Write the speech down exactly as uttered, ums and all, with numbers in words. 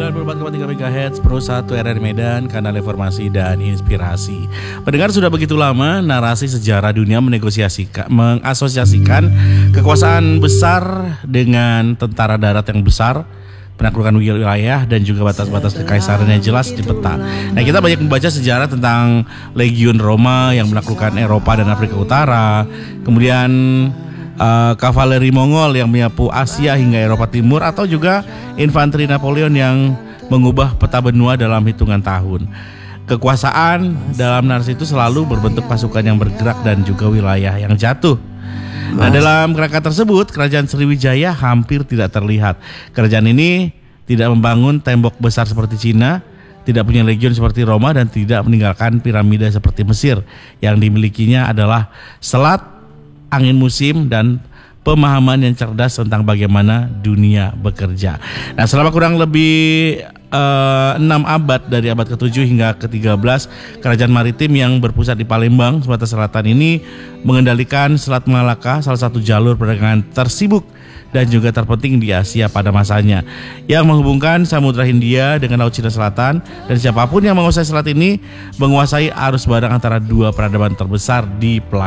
sembilan puluh empat koma tiga megahertz Pro satu R R Medan, kanal informasi dan inspirasi. Pendengar, sudah begitu lama narasi sejarah dunia menegosiasikan, mengasosiasikan kekuasaan besar dengan tentara darat yang besar, penaklukan wilayah dan juga batas-batas kekaisaran yang jelas di peta. Nah, kita banyak membaca sejarah tentang Legiun Roma yang menaklukkan Eropa dan Afrika Utara, kemudian uh, kavaleri Mongol yang menyapu Asia hingga Eropa Timur, atau juga infanteri Napoleon yang mengubah peta benua dalam hitungan tahun. Kekuasaan dalam narasi itu selalu berbentuk pasukan yang bergerak dan juga wilayah yang jatuh. Nah, dalam kerangka tersebut, kerajaan Sriwijaya hampir tidak terlihat. Kerajaan ini tidak membangun tembok besar seperti Cina, tidak punya legiun seperti Roma, dan tidak meninggalkan piramida seperti Mesir. Yang dimilikinya adalah selat, angin musim, dan pemahaman yang cerdas tentang bagaimana dunia bekerja. Nah, selama kurang lebih uh, enam abad, dari abad ketujuh hingga ke tiga belas, kerajaan maritim yang berpusat di Palembang, Sumatera Selatan ini mengendalikan Selat Malaka, salah satu jalur perdagangan tersibuk dan juga terpenting di Asia pada masanya, yang menghubungkan Samudra Hindia dengan Laut Cina Selatan. Dan siapapun yang menguasai selat ini menguasai arus barang antara dua peradaban terbesar di planet